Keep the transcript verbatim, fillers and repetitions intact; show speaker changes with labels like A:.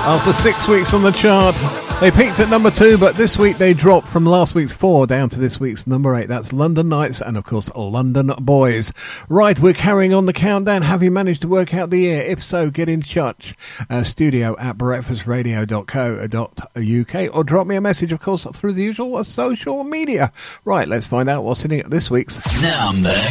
A: After six weeks on the chart, they peaked at number two, but this week they dropped from last week's four down to this week's number eight. That's London Nights and, of course, London Boys. Right, we're carrying on the countdown. Have you managed to work out the year? If so, get in touch. Uh, studio at breakfast radio dot co dot uk or drop me a message, of course, through the usual social media. Right, let's find out what's sitting at this week's
B: number